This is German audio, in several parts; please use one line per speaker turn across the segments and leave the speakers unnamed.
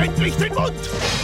endlich den Mund!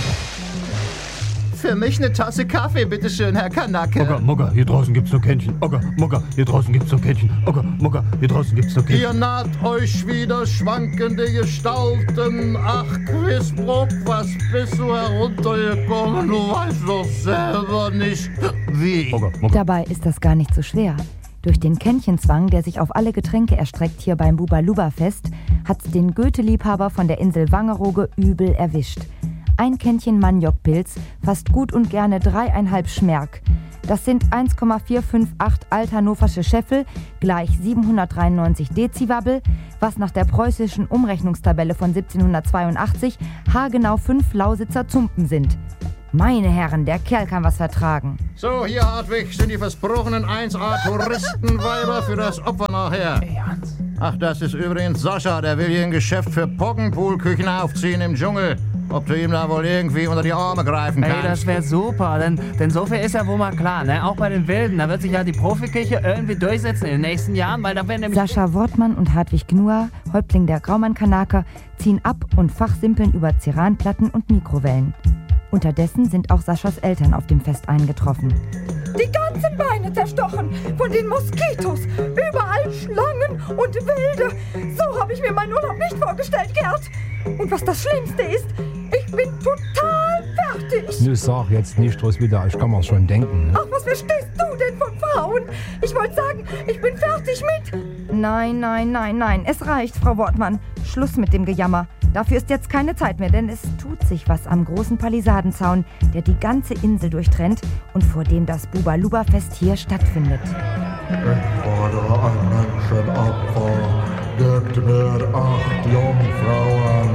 Für mich eine Tasse Kaffee, bitteschön, Herr Kanake.
Mogger, Mogger, hier draußen gibt's nur Kännchen. Ogger, Mogger, hier draußen gibt's nur Kännchen. Ogger, Mogger, hier draußen gibt's nur Kännchen.
Ihr naht euch wieder schwankende Gestalten. Ach, Quizbrock, was bist du heruntergekommen? Du weißt doch selber nicht, wie.
Mogger, Mogger.
Dabei ist das gar nicht so schwer. Durch den Kännchenzwang, der sich auf alle Getränke erstreckt hier beim Bubaluba-Fest, hat's den Goethe-Liebhaber von der Insel Wangerooge übel erwischt. Ein Kännchen Maniokpilz, fast gut und gerne 3,5 Schmerk. Das sind 1,458 althannoversche Scheffel, gleich 793 Deziwabbel, was nach der preußischen Umrechnungstabelle von 1782 haargenau 5 Lausitzer Zumpen sind. Meine Herren, der Kerl kann was vertragen.
So, hier, Hartwig, sind die versprochenen 1A-Touristenweiber für das Opfer nachher.
Ey, Hans.
Ach, das ist übrigens Sascha, der will hier ein Geschäft für Poggenpoolküchen aufziehen im Dschungel. Ob du ihm da wohl irgendwie unter die Arme greifen kannst?
Ey, das wäre super, denn so viel ist ja wohl mal klar, ne? Auch bei den Wilden, da wird sich ja die Profiküche irgendwie durchsetzen in den nächsten Jahren, weil da werden nämlich...
Sascha Wortmann und Hartwig Gnua, Häuptling der Graumann-Kanaker, ziehen ab und fachsimpeln über Ceranplatten und Mikrowellen. Unterdessen sind auch Saschas Eltern auf dem Fest eingetroffen.
Die ganzen Beine zerstochen von den Moskitos. Überall Schlangen und Wilde. So habe ich mir meinen Urlaub nicht vorgestellt, Gerd. Und was das Schlimmste ist, ich bin total fertig.
Du sag jetzt nicht, Roswitha, ich kann mir's schon denken. Ne?
Ach, was verstehst du denn von Frauen? Ich wollte sagen, ich bin fertig mit...
Nein, es reicht, Frau Wortmann. Schluss mit dem Gejammer. Dafür ist jetzt keine Zeit mehr, denn es tut sich was am großen Palisadenzaun, der die ganze Insel durchtrennt und vor dem das Bubaluba-Fest hier stattfindet.
Ich fordere ein Menschenopfer. Gebt mir 8 Jungfrauen.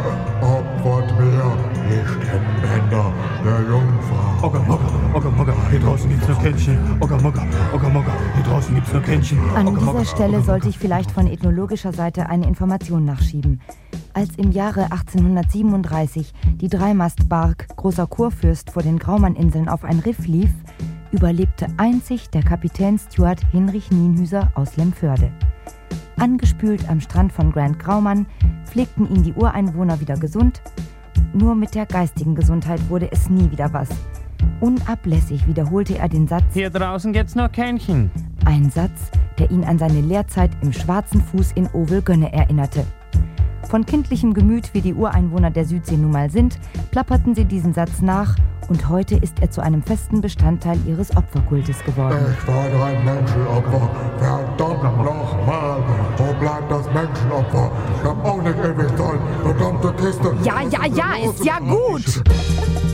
Opfert mir die Stimmbänder der Jungfrau.
Ogger, Mogger, Ogger, Mogger, hier draußen gibt's nur Kännchen. Ogger, Mogger, hier draußen gibt's nur Kännchen.
An dieser Stelle sollte ich vielleicht von ethnologischer Seite eine Information nachschieben. Als im Jahre 1837 die Dreimastbark Großer Kurfürst vor den Graumann-Inseln auf ein Riff lief, überlebte einzig der Kapitän Stuart Hinrich Nienhüser aus Lemförde. Angespült am Strand von Grand Graumann pflegten ihn die Ureinwohner wieder gesund. Nur mit der geistigen Gesundheit wurde es nie wieder was. Unablässig wiederholte er den Satz:
Hier draußen gibt's nur Kännchen.
Ein Satz, der ihn an seine Lehrzeit im Schwarzen Fuß in Ovel-Gönne erinnerte. Von kindlichem Gemüt, wie die Ureinwohner der Südsee nun mal sind, plapperten sie diesen Satz nach und heute ist er zu einem festen Bestandteil ihres Opferkultes geworden.
Ich fordere ein Menschenopfer. Verdammt nochmal. Wo bleibt das Menschenopfer? Ich hab auch nicht ewig Zeit. Verdammte Kiste.
Ja, ist ja gut.